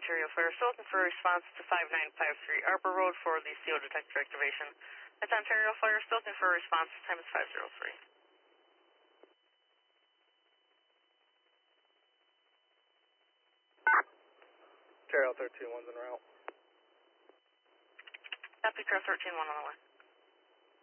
Ontario Fire, still looking for a response to 5953 Arbor Road for the CO detector activation. That's Ontario Fire, still looking for a response, time is 503. Ontario 13-1's en route. Copy, car 13-1 on the way.